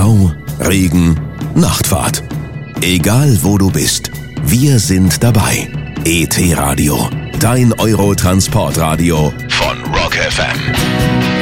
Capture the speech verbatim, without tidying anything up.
Stau, Regen, Nachtfahrt. Egal wo du bist, wir sind dabei. E T Radio, dein Euro-Transportradio von Rock F M.